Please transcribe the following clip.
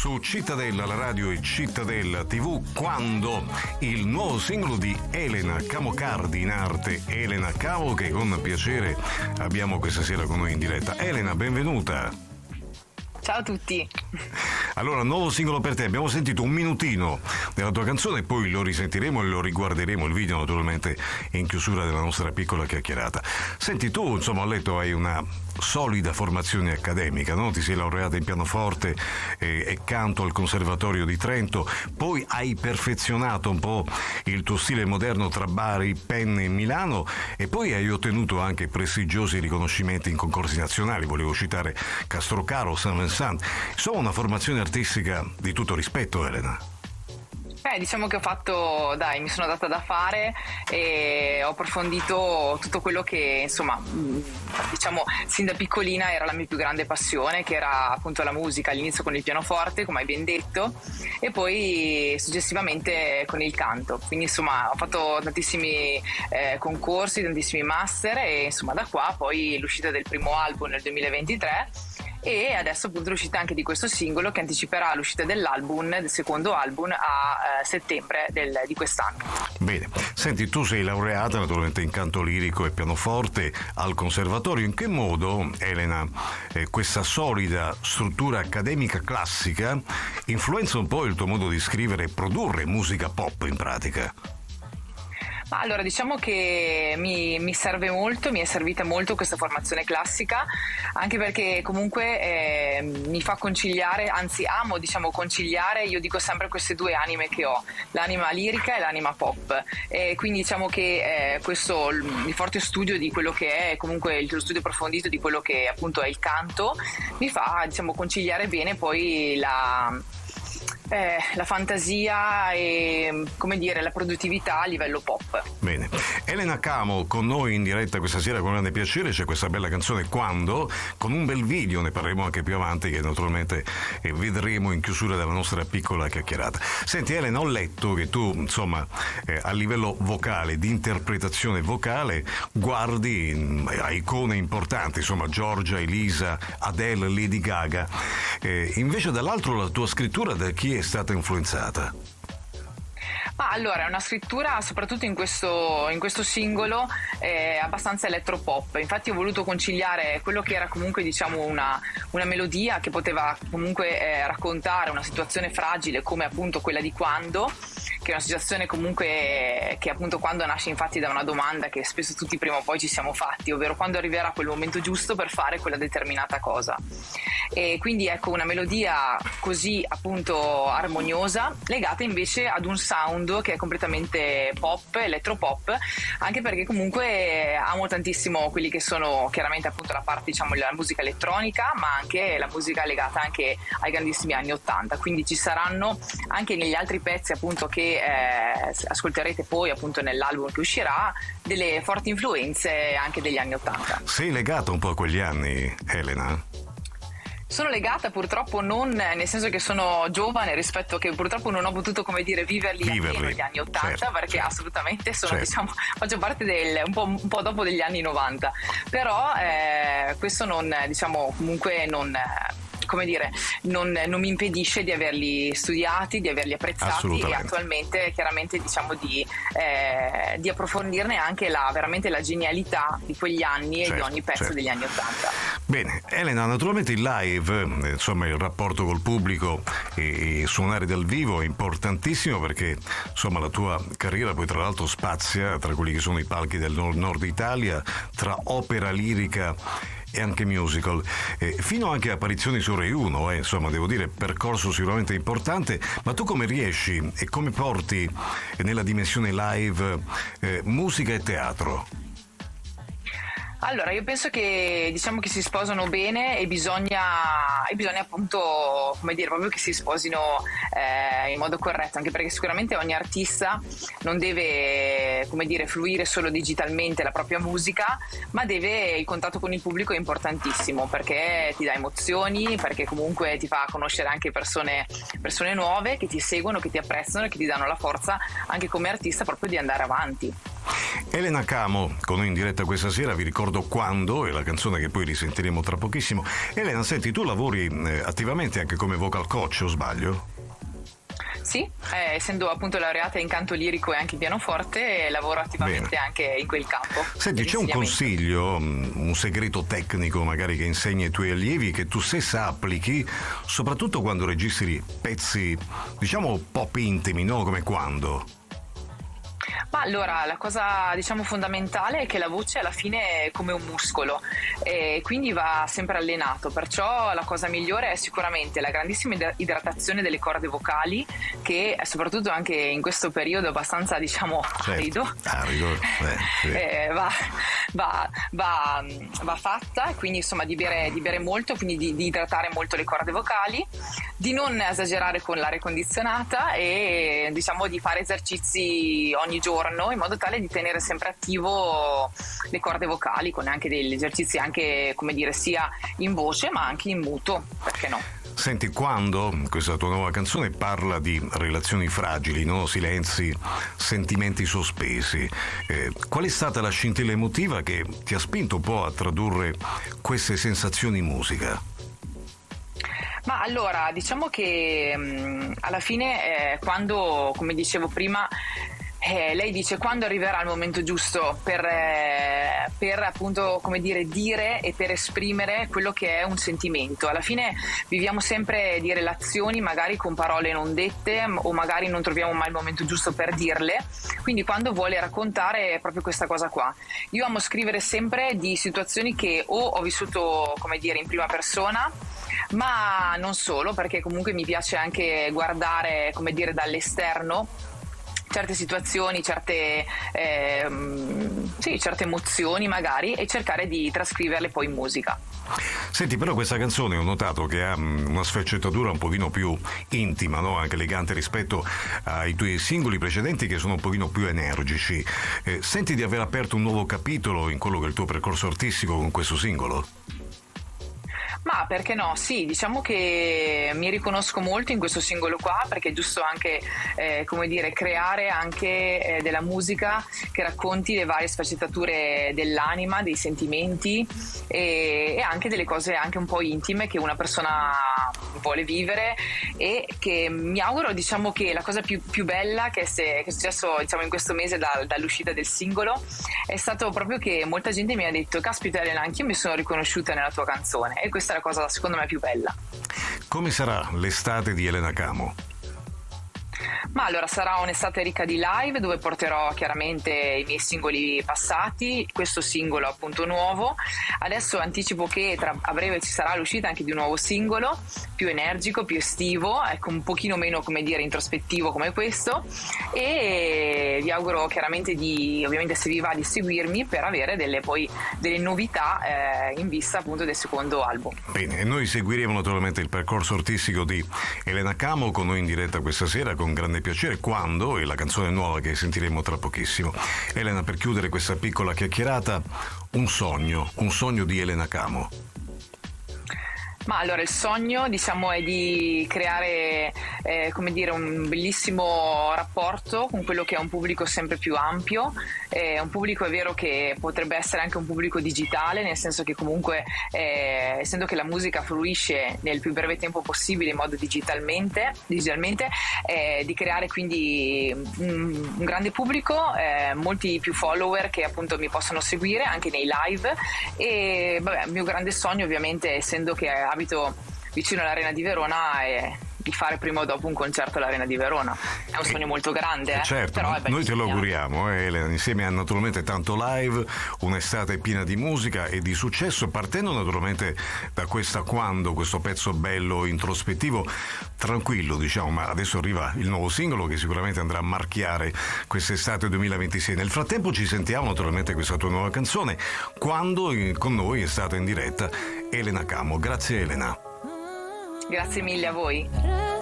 su Cittadella, la radio e Cittadella TV, Quando, il nuovo singolo di Elena Camocardi, in arte Elena Camo, che con piacere abbiamo questa sera con noi in diretta. Elena, benvenuta. Ciao a tutti. Allora, nuovo singolo per te. Abbiamo sentito un minutino della tua canzone, poi lo risentiremo e lo riguarderemo, il video naturalmente in chiusura della nostra piccola chiacchierata. Senti, tu insomma ho letto hai una solida formazione accademica, no? Ti sei laureata in pianoforte e canto al Conservatorio di Trento, poi hai perfezionato un po' il tuo stile moderno tra Bari, Penne e Milano, e poi hai ottenuto anche prestigiosi riconoscimenti in concorsi nazionali. Volevo citare Castrocaro, San Vincent. Insomma, una formazione artistica di tutto rispetto, Elena. Diciamo che mi sono data da fare e ho approfondito tutto quello che, insomma, diciamo, sin da piccolina era la mia più grande passione, che era appunto la musica, all'inizio con il pianoforte, come hai ben detto, e poi successivamente con il canto. Quindi, insomma, ho fatto tantissimi concorsi, tantissimi master, e insomma da qua poi l'uscita del primo album nel 2023, e adesso appunto l'uscita anche di questo singolo che anticiperà l'uscita del secondo album a settembre di quest'anno. Bene, senti, tu sei laureata naturalmente in canto lirico e pianoforte al Conservatorio. In che modo, Elena, questa solida struttura accademica classica influenza un po' il tuo modo di scrivere e produrre musica pop in pratica? Allora, diciamo che mi serve molto, mi è servita molto questa formazione classica, anche perché comunque mi fa conciliare, anzi amo, diciamo, conciliare, io dico sempre, queste due anime che ho, l'anima lirica e l'anima pop, e quindi diciamo che questo, il forte studio di quello che è, comunque lo studio approfondito di quello che appunto è il canto, mi fa, diciamo, conciliare bene poi la fantasia e, come dire, la produttività a livello pop. Bene, Elena Camo con noi in diretta questa sera con grande piacere. C'è questa bella canzone Quando, con un bel video, ne parleremo anche più avanti, che naturalmente vedremo in chiusura della nostra piccola chiacchierata. Senti Elena, ho letto che tu insomma a livello vocale, di interpretazione vocale, guardi a icone importanti, insomma Giorgia, Elisa, Adele, Lady Gaga, invece dall'altro la tua scrittura da chi è stata influenzata? Allora, è una scrittura, soprattutto in questo singolo, abbastanza elettropop. Infatti ho voluto conciliare quello che era comunque, diciamo, una melodia che poteva comunque raccontare una situazione fragile come appunto quella di Quando, che è una situazione comunque che appunto quando nasce infatti da una domanda che spesso tutti prima o poi ci siamo fatti, ovvero quando arriverà quel momento giusto per fare quella determinata cosa. E quindi ecco, una melodia così appunto armoniosa, legata invece ad un sound che è completamente pop, elettropop, anche perché comunque amo tantissimo quelli che sono chiaramente appunto la parte, diciamo, la musica elettronica, ma anche la musica legata anche ai grandissimi anni 80, quindi ci saranno anche negli altri pezzi appunto che ascolterete poi appunto nell'album che uscirà delle forti influenze anche degli anni 80. Sei legata un po' a quegli anni, Elena? Sono legata, purtroppo non nel senso che sono giovane, rispetto che purtroppo non ho potuto, come dire, viverli appieno gli anni 80, certo, perché certo, assolutamente sono, certo, diciamo, faccio parte un po' dopo degli anni 90, però questo non, diciamo, comunque non, come dire, non mi impedisce di averli studiati, di averli apprezzati, e attualmente chiaramente, diciamo, di approfondirne anche veramente la genialità di quegli anni, certo, e di ogni pezzo, certo, degli anni 80. Bene, Elena, naturalmente il live, insomma il rapporto col pubblico e suonare dal vivo è importantissimo, perché insomma la tua carriera poi tra l'altro spazia tra quelli che sono i palchi del nord Italia, tra opera lirica e anche musical, fino anche a apparizioni su Rai 1, insomma devo dire percorso sicuramente importante. Ma tu come riesci e come porti nella dimensione live musica e teatro? Allora, io penso che, diciamo, che si sposano bene, e bisogna appunto, come dire, proprio che si sposino in modo corretto, anche perché sicuramente ogni artista non deve, come dire, fluire solo digitalmente la propria musica, ma il contatto con il pubblico è importantissimo, perché ti dà emozioni, perché comunque ti fa conoscere anche persone nuove che ti seguono, che ti apprezzano e che ti danno la forza anche come artista proprio di andare avanti. Elena Camo con noi in diretta questa sera, vi ricordo Quando, è la canzone che poi risentiremo tra pochissimo. Elena, senti, tu lavori attivamente anche come vocal coach, o sbaglio? Sì, essendo appunto laureata in canto lirico e anche pianoforte, lavoro attivamente Bene. anche in quel campo. Senti, c'è un consiglio, un segreto tecnico magari che insegni ai tuoi allievi, che tu stessa applichi, soprattutto quando registri pezzi, diciamo, pop intimi, no? Come Quando? Ma allora, la cosa diciamo fondamentale è che la voce alla fine è come un muscolo e quindi va sempre allenato, perciò la cosa migliore è sicuramente la grandissima idratazione delle corde vocali, che soprattutto anche in questo periodo abbastanza diciamo arido, Sì. va fatta, e quindi insomma di bere molto, quindi di idratare molto le corde vocali, di non esagerare con l'aria condizionata e diciamo di fare esercizi ogni giorno in modo tale di tenere sempre attivo le corde vocali, con anche degli esercizi anche, come dire, sia in voce ma anche in muto, perché no? Senti, Quando, questa tua nuova canzone, parla di relazioni fragili, no? Silenzi, sentimenti sospesi. Qual è stata la scintilla emotiva che ti ha spinto un po' a tradurre queste sensazioni in musica? Ma allora, diciamo che alla fine quando, come dicevo prima, lei dice quando arriverà il momento giusto per appunto, come dire e per esprimere quello che è un sentimento. Alla fine viviamo sempre di relazioni magari con parole non dette, o magari non troviamo mai il momento giusto per dirle, quindi quando vuole raccontare è proprio questa cosa qua. Io amo scrivere sempre di situazioni che o ho vissuto, come dire, in prima persona, ma non solo, perché comunque mi piace anche guardare, come dire, dall'esterno certe situazioni, certe emozioni magari, e cercare di trascriverle poi in musica. Senti, però questa canzone ho notato che ha una sfaccettatura un pochino più intima, no? Anche elegante rispetto ai tuoi singoli precedenti, che sono un pochino più energici. Senti di aver aperto un nuovo capitolo in quello che è il tuo percorso artistico con questo singolo? Ma perché no? Sì, diciamo che mi riconosco molto in questo singolo qua, perché è giusto anche, come dire, creare anche della musica che racconti le varie sfaccettature dell'anima, dei sentimenti e anche delle cose anche un po' intime che una persona vuole vivere, e che mi auguro, diciamo, che la cosa più bella che è successo, diciamo, in questo mese dall'uscita del singolo è stato proprio che molta gente mi ha detto: caspita Elena, anch'io mi sono riconosciuta nella tua canzone, e questa è la cosa secondo me più bella. Come sarà l'estate di Elena Camo? Ma allora sarà un'estate ricca di live, dove porterò chiaramente i miei singoli passati, questo singolo appunto nuovo. Adesso anticipo che a breve ci sarà l'uscita anche di un nuovo singolo, più energico, più estivo, ecco, un pochino meno, come dire, introspettivo come questo, e vi auguro chiaramente ovviamente, se vi va, di seguirmi per avere delle novità in vista appunto del secondo album. Bene, e noi seguiremo naturalmente il percorso artistico di Elena Camo, con noi in diretta questa sera, con grande piacere. Quando è la canzone nuova che sentiremo tra pochissimo. Elena, per chiudere questa piccola chiacchierata, un sogno di Elena Camo. Ma allora il sogno, diciamo, è di creare come dire, un bellissimo rapporto con quello che è un pubblico sempre più ampio, un pubblico, è vero, che potrebbe essere anche un pubblico digitale, nel senso che comunque essendo che la musica fruisce nel più breve tempo possibile in modo digitalmente, di creare quindi un grande pubblico, molti più follower che appunto mi possono seguire anche nei live. E vabbè, il mio grande sogno, ovviamente, essendo che abito vicino all'Arena di Verona, è di fare prima o dopo un concerto all'Arena di Verona. È un sogno molto grande, certo, però noi te lo auguriamo, Elena, insieme a naturalmente tanto live, un'estate piena di musica e di successo, partendo naturalmente da questo pezzo bello, introspettivo, tranquillo, diciamo, ma adesso arriva il nuovo singolo che sicuramente andrà a marchiare quest'estate 2026. Nel frattempo ci sentiamo naturalmente questa tua nuova canzone, Quando con noi è stata in diretta Elena Camo. Grazie Elena. Grazie mille a voi.